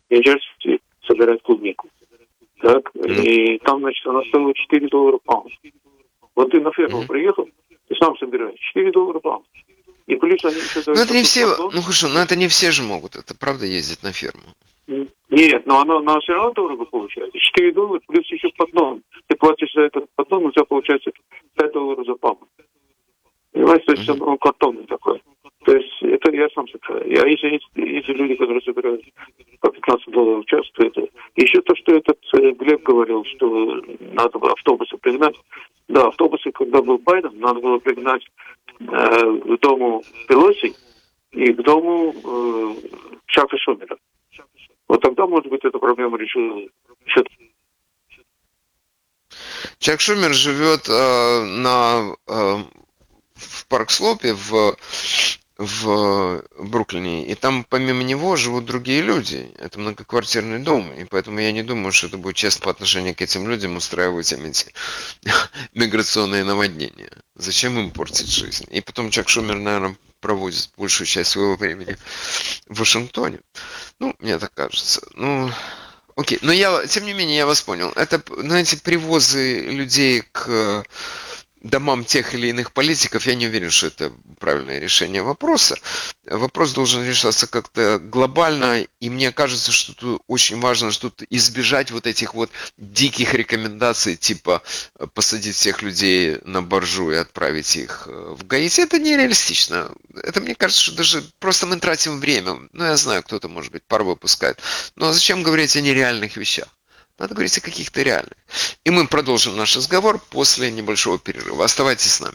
Нью-Джерси собирать клубнику. Так, и там, значит, она стоила $4 паунд. Вот ты на ферму приехал, ты сам собираешь $4 паунд. И плюс они еще дают... Ну, это не все, ну, хорошо, но это не все же могут, это правда ездить на ферму. Нет, но она все равно дорого получается. $4 плюс еще поддон. Ты платишь за этот поддон, у тебя получается $5 за паунд. Понимаешь, то есть он картонный такой. То есть это я сам собираю. А если люди, которые собирают по $15 в час, то это... Еще то, что этот Глеб говорил, что надо было автобусы пригнать. Да, автобусы, когда был Байден, надо было пригнать к дому Пелоси и к дому Чака Шумера. Вот тогда, может быть, эту проблему решила. Чак Шумер живет в Парк-Слопе в Бруклине, и там помимо него живут другие люди. Это многоквартирный дом, и поэтому я не думаю, что это будет честно по отношению к этим людям устраивать им эти миграционные наводнения. Зачем им портить жизнь? И потом Чак Шумер, наверное, проводит большую часть своего времени в Вашингтоне. Ну, мне так кажется. Ну, окей. Но тем не менее, я вас понял. Это, знаете, привозы людей к домам тех или иных политиков, я не уверен, что это правильное решение вопроса. Вопрос должен решаться как-то глобально, и мне кажется, что тут очень важно что-то избежать вот этих вот диких рекомендаций, типа посадить всех людей на баржу и отправить их в Гаити. Это нереалистично. Это, мне кажется, что даже просто мы тратим время. Ну, я знаю, кто-то, может быть, пар выпускает. Но зачем говорить о нереальных вещах? Надо говорить о каких-то реальных. И мы продолжим наш разговор после небольшого перерыва. Оставайтесь с нами.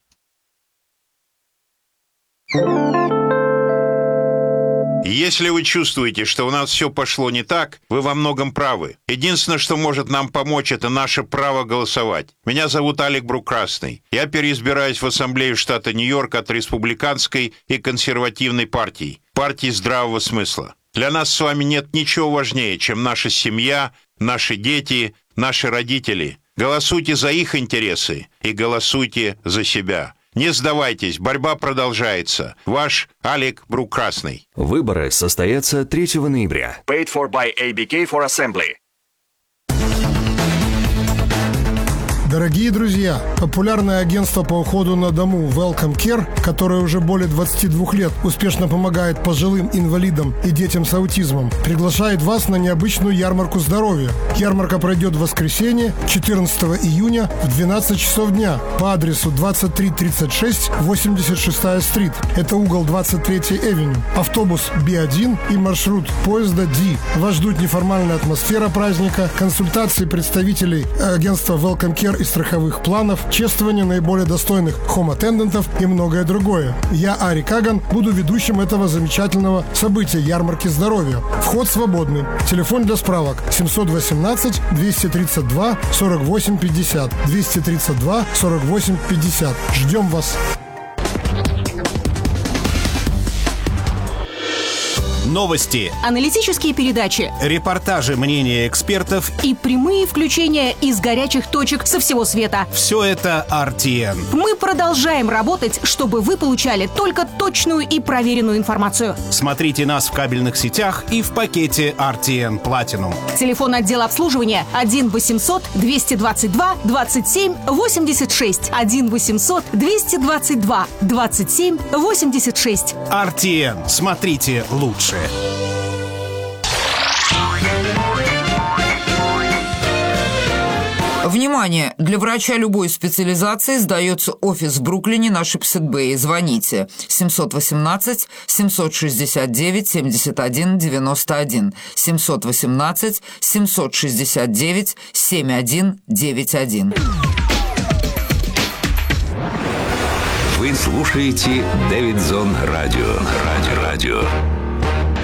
Если вы чувствуете, что у нас все пошло не так, вы во многом правы. Единственное, что может нам помочь, это наше право голосовать. Меня зовут Алек Брук-Красный. Я переизбираюсь в Ассамблею штата Нью-Йорк от республиканской и консервативной партий, партии здравого смысла. Для нас с вами нет ничего важнее, чем наша семья, наши дети, наши родители. Голосуйте за их интересы и голосуйте за себя. Не сдавайтесь, борьба продолжается. Ваш Алек Брук-Красный. Выборы состоятся 3 ноября. Paid for by ABK for Assembly. Дорогие друзья, популярное агентство по уходу на дому Welcome Care, которое уже более 22 лет успешно помогает пожилым инвалидам и детям с аутизмом, приглашает вас на необычную ярмарку здоровья. Ярмарка пройдет в воскресенье, 14 июня в 12 часов дня по адресу 2336 86-я стрит. Это угол 23-й Эвеню. Автобус B1 и маршрут поезда D. Вас ждут неформальная атмосфера праздника, консультации представителей агентства Welcome Care и страховых планов, чествование наиболее достойных хом-аттендантов и многое другое. Я, Ари Каган, буду ведущим этого замечательного события ярмарки здоровья. Вход свободный. Телефон для справок 718-232-4850. 232-4850. Ждем вас. Новости, аналитические передачи, репортажи, мнения экспертов и прямые включения из горячих точек со всего света. Все это RTN. Мы продолжаем работать, чтобы вы получали только точную и проверенную информацию. Смотрите нас в кабельных сетях и в пакете RTN Platinum. Телефон отдела обслуживания 1-800-222-27-86. 1-800-222-27-86. RTN. Смотрите лучше. Внимание! Для врача любой специализации сдается офис в Бруклине на Шипсет-Бэй. Звоните 718-769-7191. 718-769-7191. Вы слушаете Дэвидсон Радио.